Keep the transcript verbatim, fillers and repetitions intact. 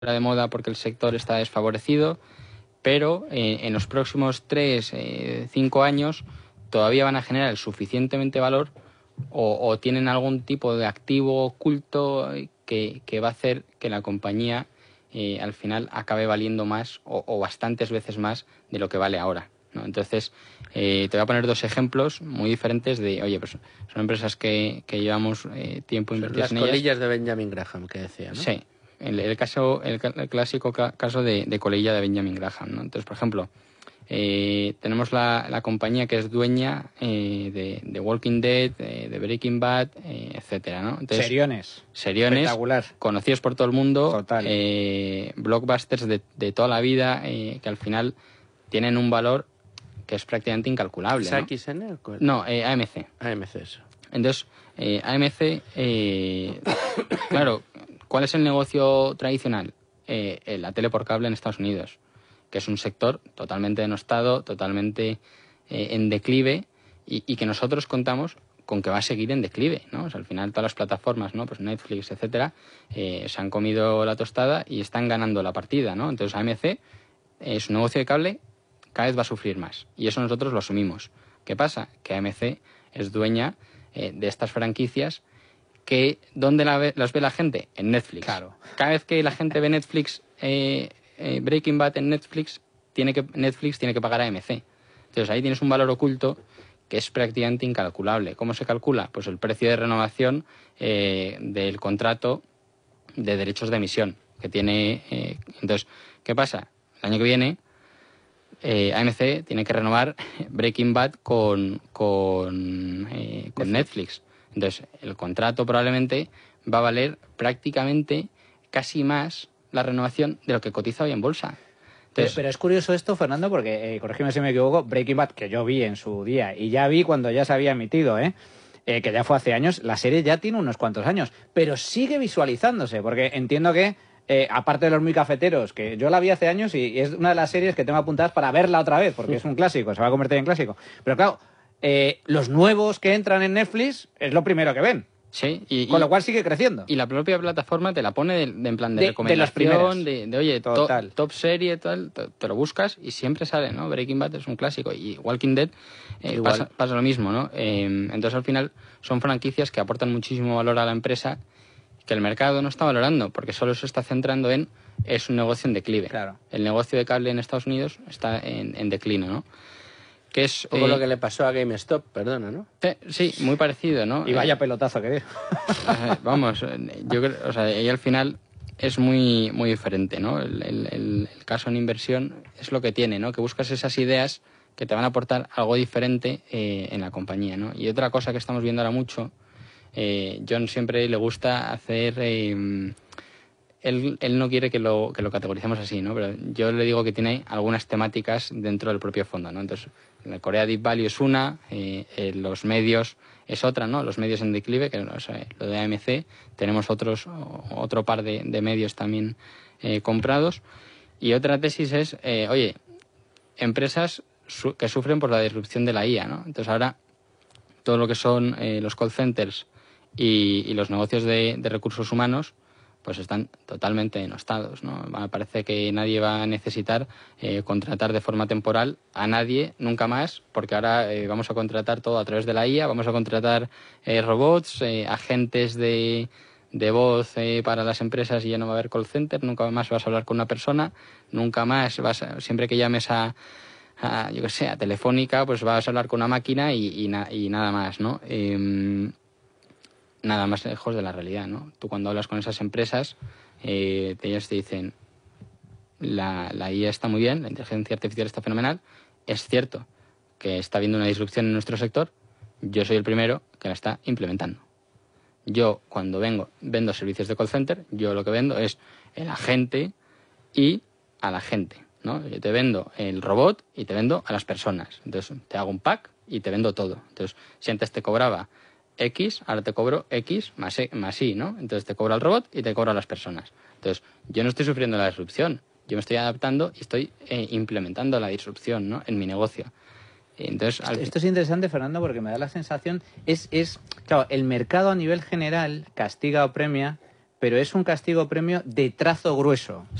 de moda porque el sector está desfavorecido, pero eh, en los próximos tres, eh, cinco años todavía van a generar suficientemente valor o, o tienen algún tipo de activo oculto que, que va a hacer que la compañía eh, al final acabe valiendo más o, o bastantes veces más de lo que vale ahora, ¿no? Entonces, eh, te voy a poner dos ejemplos muy diferentes de, oye, pues son empresas que, que llevamos eh, tiempo invertidas en ellas. Las colillas de Benjamin Graham, que decía, ¿no? Sí, el, el, caso, el, el clásico ca- caso de, de colilla de Benjamin Graham, ¿no? Entonces, por ejemplo, eh, tenemos la, la compañía que es dueña eh, de, de Walking Dead, eh, de Breaking Bad, eh, etcétera, ¿no? Entonces, Seriones. Seriones, Espectacular. conocidos por todo el mundo, Total. eh, blockbusters de, de toda la vida, eh, que al final tienen un valor que es prácticamente incalculable, ¿Es ¿no? A X N? ¿O cuál? No, eh, A M C. A M C, eso. Entonces, eh, A M C, eh, claro, ¿cuál es el negocio tradicional? Eh, la tele por cable en Estados Unidos, que es un sector totalmente denostado, totalmente eh, en declive y, y que nosotros contamos con que va a seguir en declive, ¿no? O sea, al final todas las plataformas, ¿no? Pues Netflix, etcétera, eh, se han comido la tostada y están ganando la partida, ¿no? Entonces A M C, eh, su negocio de cable cada vez va a sufrir más y eso nosotros lo asumimos. ¿Qué pasa? Que A M C es dueña eh, de estas franquicias que ¿dónde la ve, las ve la gente? En Netflix. Claro. Cada vez que la gente ve Netflix, eh, eh, Breaking Bad en Netflix, tiene que, Netflix tiene que pagar a A M C. Entonces ahí tienes un valor oculto que es prácticamente incalculable. ¿Cómo se calcula? Pues el precio de renovación eh, del contrato de derechos de emisión que tiene. Eh, entonces, ¿qué pasa? El año que viene eh, A M C tiene que renovar Breaking Bad con, con, eh, con Netflix. Entonces, el contrato probablemente va a valer prácticamente casi más la renovación de lo que cotiza hoy en bolsa. Entonces, pero, pero es curioso esto, Fernando, porque, eh, corrígeme si me equivoco, Breaking Bad, que yo vi en su día, y ya vi cuando ya se había emitido, ¿eh? Eh, que ya fue hace años, la serie ya tiene unos cuantos años, pero sigue visualizándose, porque entiendo que, eh, aparte de los muy cafeteros, que yo la vi hace años y es una de las series que tengo apuntadas para verla otra vez, porque es un clásico, se va a convertir en clásico. Pero claro, eh, los nuevos que entran en Netflix es lo primero que ven. Sí, y, con y, lo cual sigue creciendo. Y la propia plataforma te la pone de, de en plan de, de recomendación, de, de, de oye, Total. top, top serie, tal, te, te lo buscas y siempre sale, ¿no? Breaking Bad es un clásico y Walking Dead eh, pasa, pasa lo mismo, ¿no? Eh, entonces al final son franquicias que aportan muchísimo valor a la empresa que el mercado no está valorando porque solo se está centrando en es un negocio en declive. Claro. El negocio de cable en Estados Unidos está en, en declino, ¿no? Que es, un poco eh, lo que le pasó a GameStop, perdona, ¿no? Eh, sí, muy parecido, ¿no? Y vaya pelotazo que dio. Eh, vamos, yo creo, o sea, y al final es muy muy diferente, ¿no? El, el, el, el caso en inversión es lo que tiene, ¿no? Que buscas esas ideas que te van a aportar algo diferente eh, en la compañía, ¿no? Y otra cosa que estamos viendo ahora mucho, eh, John siempre le gusta hacer... Eh, Él, él no quiere que lo, que lo categoricemos así, ¿no? Pero yo le digo que tiene algunas temáticas dentro del propio fondo, ¿no? Entonces, la Corea Deep Value es una, eh, eh, los medios es otra, ¿no? Los medios en declive, que o sea, lo de A M C, tenemos otros otro par de, de medios también eh, comprados. Y otra tesis es, eh, oye, empresas su que sufren por la disrupción de la I A, ¿no? Entonces, ahora, todo lo que son eh, los call centers y, y los negocios de, de recursos humanos, pues están totalmente denostados, ¿no? Parece que nadie va a necesitar eh, contratar de forma temporal a nadie nunca más, porque ahora eh, vamos a contratar todo a través de la I A, vamos a contratar eh, robots, eh, agentes de, de voz eh, para las empresas y ya no va a haber call center, nunca más vas a hablar con una persona, nunca más vas a, siempre que llames a, a yo qué sé, a Telefónica, pues vas a hablar con una máquina y, y, na, y nada más, ¿no? Eh, nada más lejos de la realidad, ¿no? Tú cuando hablas con esas empresas, eh, ellos te dicen, la, la I A está muy bien, la inteligencia artificial está fenomenal, es cierto que está habiendo una disrupción en nuestro sector, yo soy el primero que la está implementando. Yo, cuando vengo, vendo servicios de call center, yo lo que vendo es el agente y a la gente, ¿no? Yo te vendo el robot y te vendo a las personas. Entonces, te hago un pack y te vendo todo. Entonces, si antes te cobraba X, ahora te cobro X más, e, más Y, ¿no? Entonces te cobro al robot y te cobro a las personas. Entonces, yo no estoy sufriendo la disrupción, yo me estoy adaptando y estoy eh, implementando la disrupción, ¿no? En mi negocio. Entonces, al... Esto es interesante, Fernando, porque me da la sensación, es, es, claro, el mercado a nivel general castiga o premia pero es un castigo premio de trazo grueso.